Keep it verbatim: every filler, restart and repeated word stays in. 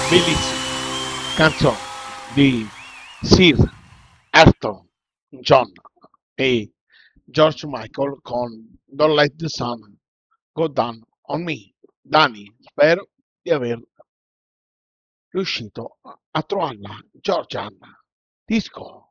bellissima canzone di Sir Elton John e George Michael con Don't Let the Sun Go Down on Me. Dani, spero di aver riuscito a trovarla. Georgian Disco.